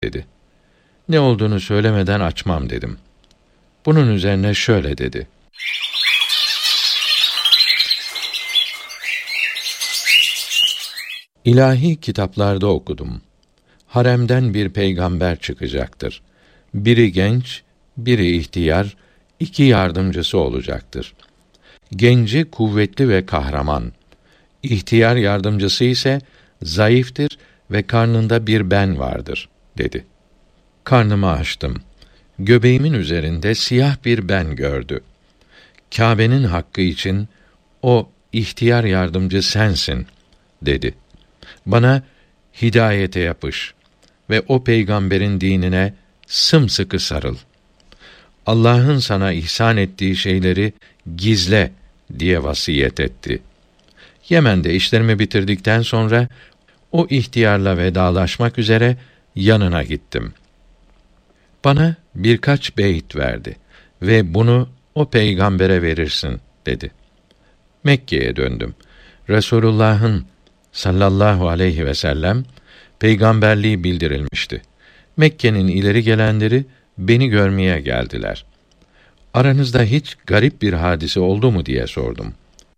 dedi. Ne olduğunu söylemeden açmam dedim. Bunun üzerine şöyle dedi. İlahi kitaplarda okudum. Haremden bir peygamber çıkacaktır. Biri genç, biri ihtiyar, 2 yardımcısı olacaktır. Genci kuvvetli ve kahraman. İhtiyar yardımcısı ise zayıftır ve karnında bir ben vardır, dedi. Karnımı açtım. Göbeğimin üzerinde siyah bir ben gördü. Kâbe'nin hakkı için o ihtiyar yardımcı sensin, dedi. Bana hidayete yapış ve o peygamberin dinine sımsıkı sarıl. Allah'ın sana ihsan ettiği şeyleri gizle diye vasiyet etti. Yemen'de işlerimi bitirdikten sonra o ihtiyarla vedalaşmak üzere yanına gittim. Bana birkaç beyt verdi ve bunu o peygambere verirsin, dedi. Mekke'ye döndüm. Resulullah'ın sallallahu aleyhi ve sellem peygamberliği bildirilmişti. Mekke'nin ileri gelenleri beni görmeye geldiler. Aranızda hiç garip bir hadise oldu mu diye sordum.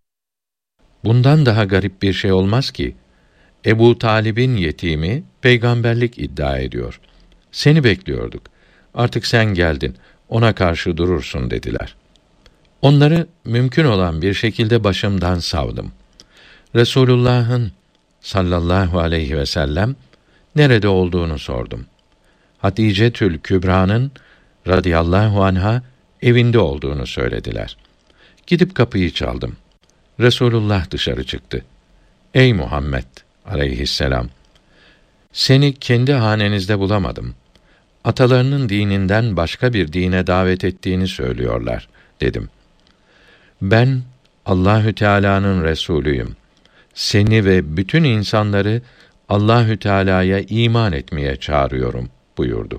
Bundan daha garip bir şey olmaz ki. Ebu Talib'in yetimi peygamberlik iddia ediyor. Seni bekliyorduk. Artık sen geldin. Ona karşı durursun, dediler. Onları mümkün olan bir şekilde başımdan savdım. Resulullah'ın sallallahu aleyhi ve sellem nerede olduğunu sordum. Hatice-tül Kübra'nın radıyallahu anha evinde olduğunu söylediler. Gidip kapıyı çaldım. Resulullah dışarı çıktı. Ey Muhammed aleyhisselam, seni kendi hanenizde bulamadım. Atalarının dininden başka bir dine davet ettiğini söylüyorlar, dedim. Ben Allahü Teala'nın Resulüyüm. Seni ve bütün insanları Allahü Teala'ya iman etmeye çağırıyorum, buyurdu.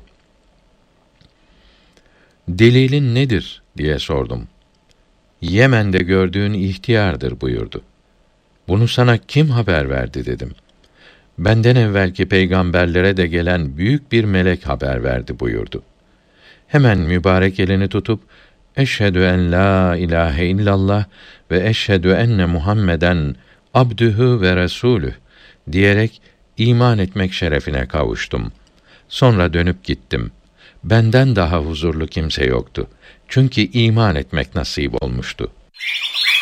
Delilin nedir diye sordum. Yemen'de gördüğün ihtiyardır, buyurdu. Bunu sana kim haber verdi, dedim. Benden evvelki peygamberlere de gelen büyük bir melek haber verdi, buyurdu. Hemen mübarek elini tutup eşhedü en la ilahe illallah ve eşhedü enne Muhammeden abdühü ve resûlüh diyerek iman etmek şerefine kavuştum. Sonra dönüp gittim. Benden daha huzurlu kimse yoktu. Çünkü iman etmek nasip olmuştu.